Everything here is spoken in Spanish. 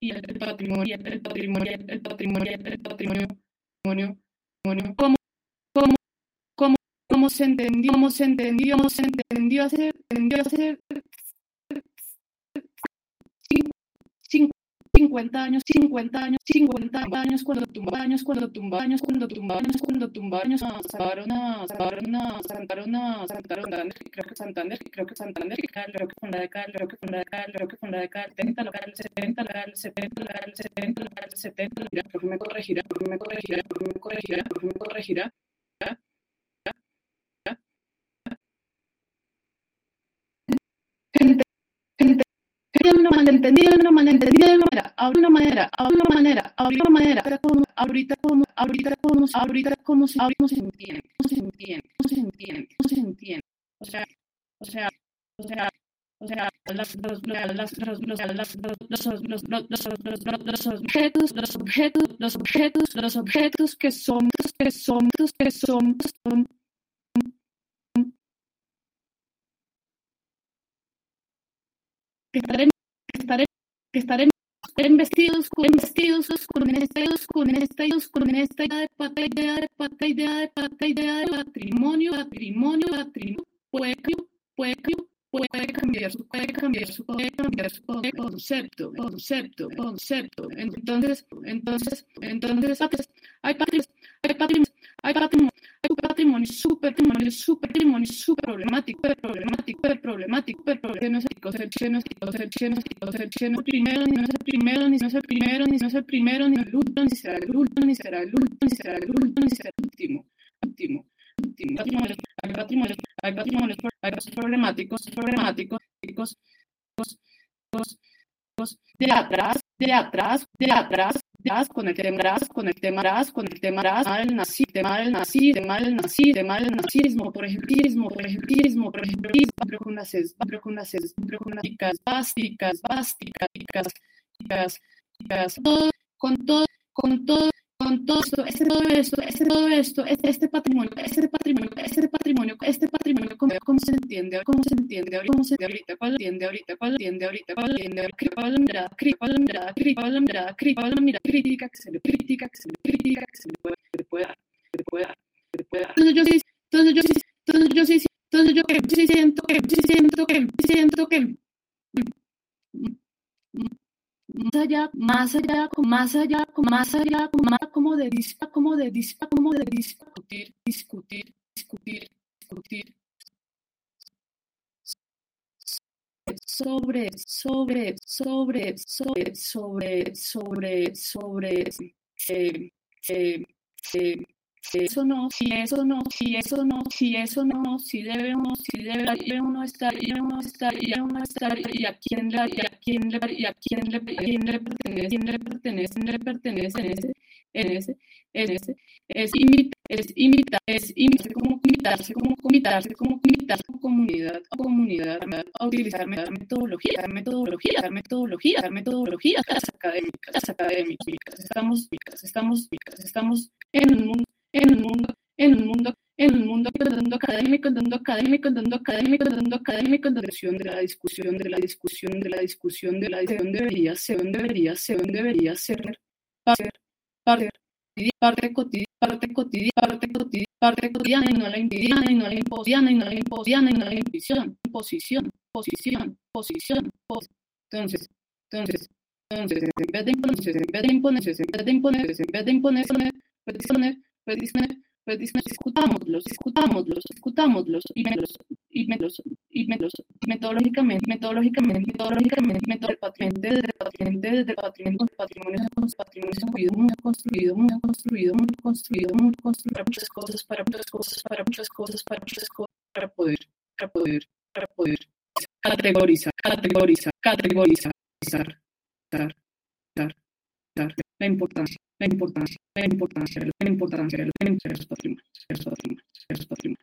cómo, cómo se entendió hace 50 años, creo que Santander, creo que Fonda de Cal, creo que Fonda de Cal, creo que Fonda de Cal, 70 local, 70 local, 70 local, 70 local, 70 local, profe me corregirá, gente, gente, una malentendida de una manera, habla una manera, ahorita como se entiende, o sea, los objetos que son, que estarán vestidos con esta idea de patrimonio, puede cambiar su concepto. Entonces hay patrimonio súper problemático, que no es el primero, ni será el último. Hay patrimonios problemáticos de atrás, con el tema del nazismo, por ejemplo, con las básicas, con todo este patrimonio, cómo se entiende ahorita, cuál entiende ahorita, crítica que se le puede dar. Entonces yo sí siento que más allá como de discutir sobre si debe uno estar y a quién le pertenece en ese es invitarse como comunidad a utilizar metodologías académicas. Estamos en un mundo académico, en dirección de la discusión de debería ser parte cotidiana y no la imposición. Entonces, en vez de imponerse, discutámoslos y metodológicamente desde el patrimonio muy construido para muchas cosas, para poder categorizar, la importancia de los patrimonios.